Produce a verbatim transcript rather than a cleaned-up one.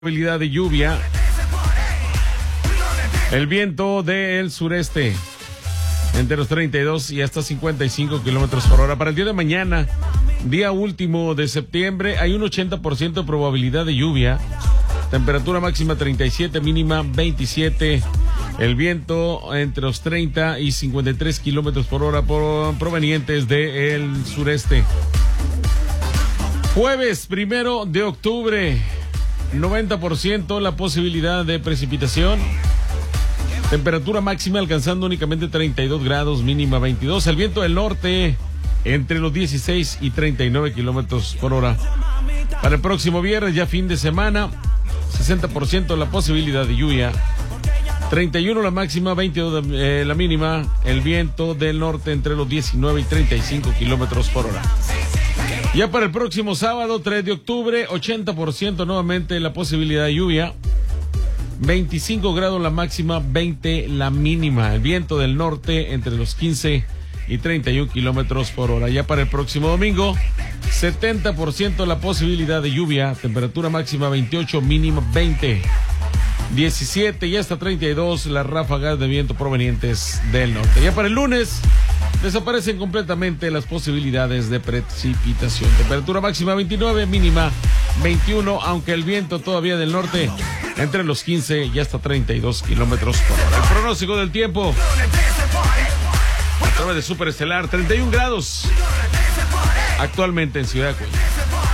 Probabilidad de lluvia. El viento del sureste entre los treinta y dos y hasta cincuenta y cinco kilómetros por hora. Para el día de mañana, día último de septiembre, hay un ochenta por ciento de probabilidad de lluvia. Temperatura máxima treinta y siete, mínima veintisiete. El viento entre los treinta y cincuenta y tres kilómetros por hora por, provenientes del sureste. Jueves primero de octubre. noventa por ciento la posibilidad de precipitación. Temperatura máxima alcanzando únicamente treinta y dos grados, mínima veintidós. El viento del norte entre los dieciséis y treinta y nueve kilómetros por hora. Para el próximo viernes, ya fin de semana, sesenta por ciento la posibilidad de lluvia. treinta y uno la máxima, veintidós eh, la mínima. El viento del norte entre los diecinueve y treinta y cinco kilómetros por hora. Ya para el próximo sábado, tres de octubre, ochenta por ciento nuevamente la posibilidad de lluvia. veinticinco grados la máxima, veinte la mínima. El viento del norte entre los quince y treinta y uno kilómetros por hora. Ya para el próximo domingo, setenta por ciento la posibilidad de lluvia. Temperatura máxima veintiocho, mínima veinte. diecisiete y hasta treinta y dos las ráfagas de viento provenientes del norte. Ya para el lunes, desaparecen completamente las posibilidades de precipitación. Temperatura máxima veintinueve, mínima veintiuno, aunque el viento todavía del norte entre los quince y hasta treinta y dos kilómetros por hora. El pronóstico del tiempo a través de Superestelar, treinta y uno grados actualmente en Ciudad Acuña.